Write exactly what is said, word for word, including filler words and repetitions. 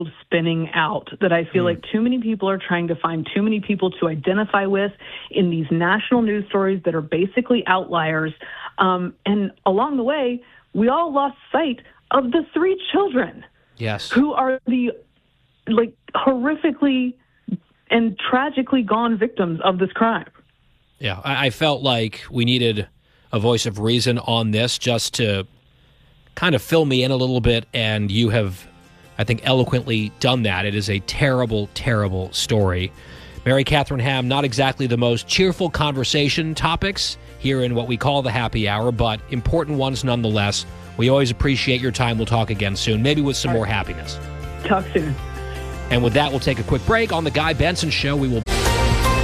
spinning out that I feel mm. like too many people are trying to find too many people to identify with in these national news stories that are basically outliers. Um, and along the way, we all lost sight of the three children. Yes. Who are the, like, horrifically and tragically gone victims of this crime. Yeah, I, I felt like we needed a voice of reason on this just to kind of fill me in a little bit, and you have, I think, eloquently done that. It is a terrible, terrible story. Mary Catherine Ham, not exactly the most cheerful conversation topics here in what we call the happy hour, but important ones nonetheless. We always appreciate your time. We'll talk again soon, maybe with some more happiness. Talk soon. And with that, we'll take a quick break. On The Guy Benson Show, we will...